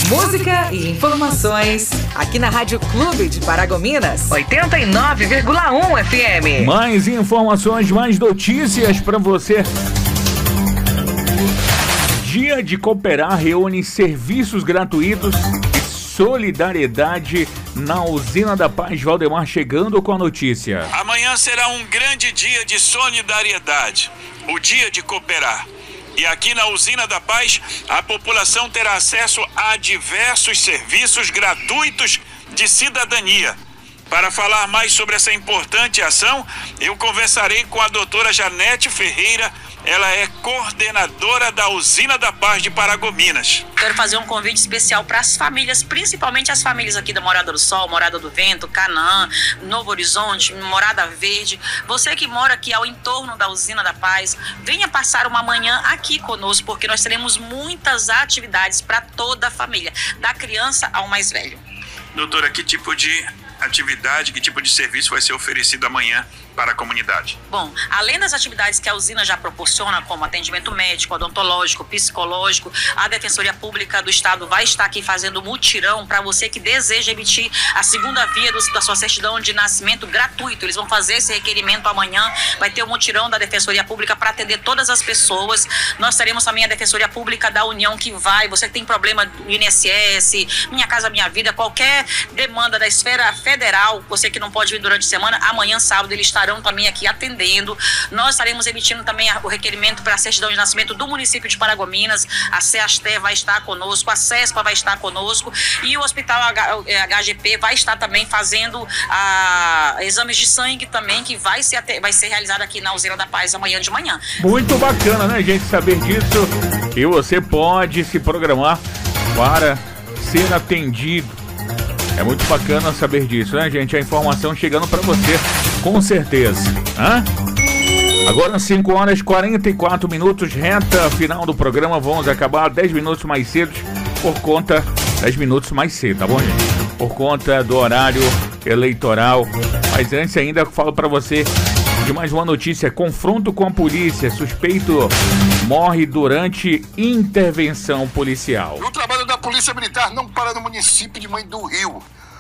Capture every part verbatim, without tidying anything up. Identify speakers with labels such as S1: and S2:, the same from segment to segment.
S1: Música e informações aqui na Rádio Clube de Paragominas, oitenta e nove vírgula um F M.
S2: Mais informações, mais notícias para você. Dia de Cooperar reúne serviços gratuitos e solidariedade na Usina da Paz. Valdemar chegando com a notícia.
S3: Amanhã será um grande dia de solidariedade, o Dia de Cooperar. E aqui na Usina da Paz, a população terá acesso a diversos serviços gratuitos de cidadania. Para falar mais sobre essa importante ação, eu conversarei com a doutora Janete Ferreira. Ela é coordenadora da Usina da Paz de Paragominas.
S4: Quero fazer um convite especial para as famílias, principalmente as famílias aqui da Morada do Sol, Morada do Vento, Canaã, Novo Horizonte, Morada Verde. Você que mora aqui ao entorno da Usina da Paz, venha passar uma manhã aqui conosco, porque nós teremos muitas atividades para toda a família, da criança ao mais velho.
S3: Doutora, que tipo de atividade, que tipo de serviço vai ser oferecido amanhã para a comunidade?
S4: Bom, além das atividades que a usina já proporciona, como atendimento médico, odontológico, psicológico, a Defensoria Pública do Estado vai estar aqui fazendo mutirão para você que deseja emitir a segunda via do, da sua certidão de nascimento gratuito. Eles vão fazer esse requerimento amanhã, vai ter o mutirão da Defensoria Pública para atender todas as pessoas. Nós teremos também a Defensoria Pública da União que vai, você que tem problema do I N S S, Minha Casa Minha Vida, qualquer demanda da esfera federal, você que não pode vir durante a semana, amanhã, sábado, eles estarão também aqui atendendo. Nós estaremos emitindo também o requerimento para a certidão de nascimento do município de Paragominas. A CEASTE vai estar conosco, a CESPA vai estar conosco e o Hospital H G P vai estar também fazendo a, exames de sangue também, que vai ser, vai ser realizado aqui na Usina da Paz amanhã de manhã.
S2: Muito bacana, né, gente, saber disso. E você pode se programar para ser atendido. É muito bacana saber disso, né, gente? A informação chegando para você, com certeza. Hã? Agora cinco horas e quarenta e quatro minutos, reta final do programa. Vamos acabar dez minutos mais cedo, por conta... dez minutos mais cedo, tá bom, gente? Por conta do horário eleitoral. Mas antes ainda falo para você de mais uma notícia. Confronto com a polícia. Suspeito morre durante intervenção policial.
S5: O trabalho da Polícia Militar não para no município de Mãe do Rio.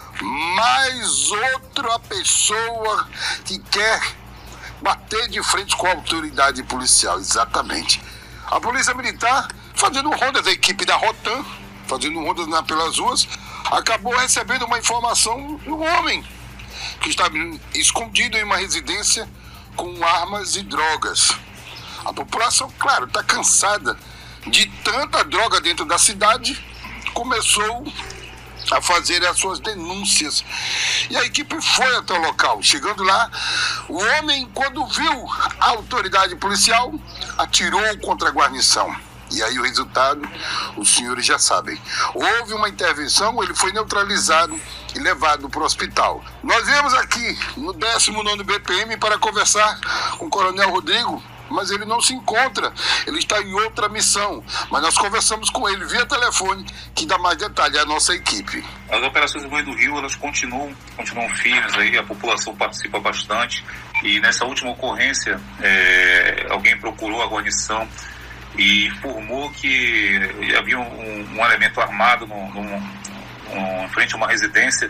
S5: Mais outra pessoa que quer bater de frente com a autoridade policial. Exatamente. A Polícia Militar, fazendo rondas, a equipe da Rotan, fazendo rondas na, pelas ruas, acabou recebendo uma informação de um homem que estava escondido em uma residência com armas e drogas. A população, claro, está cansada de tanta droga dentro da cidade, começou a fazer as suas denúncias. E a equipe foi até o local. Chegando lá, o homem, quando viu a autoridade policial, atirou contra a guarnição. E aí o resultado, os senhores já sabem. Houve uma intervenção, ele foi neutralizado e levado para o hospital. Nós viemos aqui no décimo nono B P M para conversar com o Coronel Rodrigo, mas ele não se encontra, ele está em outra missão. Mas nós conversamos com ele via telefone, que dá mais detalhes à nossa equipe.
S6: As operações do Mãe do Rio, elas continuam, continuam firmes aí, a população participa bastante. E nessa última ocorrência, é, alguém procurou a guarnição e informou que havia um, um elemento armado no, no, no, em frente a uma residência,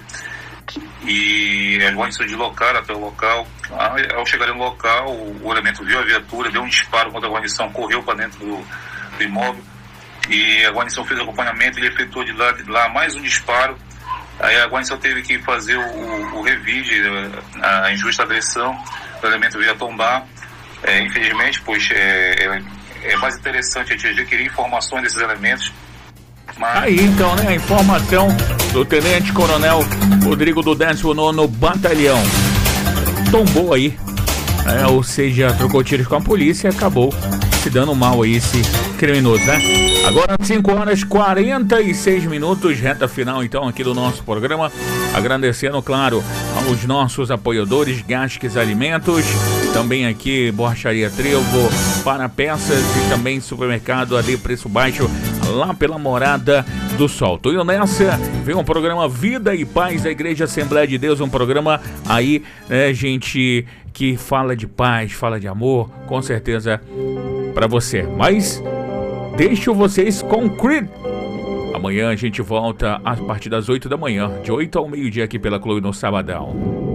S6: e a guarnição deslocaram até o local. Ao chegar no local, o, o elemento viu a viatura, deu um disparo contra a guarnição, correu para dentro do, do imóvel, e a guarnição fez o acompanhamento, ele efetuou de lá, de lá mais um disparo. Aí a guarnição teve que fazer o, o revide, a injusta agressão, o elemento veio a tombar, é, infelizmente, pois é, é mais interessante a gente adquirir informações desses elementos. Mas...
S2: Aí então, né, a informação do Tenente Coronel Rodrigo do décimo nono Batalhão. Tombou aí, é, ou seja, trocou tiros com a polícia e acabou se dando mal aí esse criminoso, né? Agora cinco horas e quarenta e seis minutos, reta final então aqui do nosso programa. Agradecendo, claro, aos nossos apoiadores, Gasques Alimentos, também aqui Borracharia Trevo, Para Peças e também Supermercado ali, preço baixo, lá pela Morada do Sol. Tô indo nessa, vem um programa Vida e Paz da Igreja Assembleia de Deus, um programa aí, né, gente, que fala de paz, fala de amor, com certeza para você. Mas deixo vocês com Creed, Amanhã a gente volta a partir das oito da manhã, de oito ao meio-dia aqui pela Clube no Sabadão.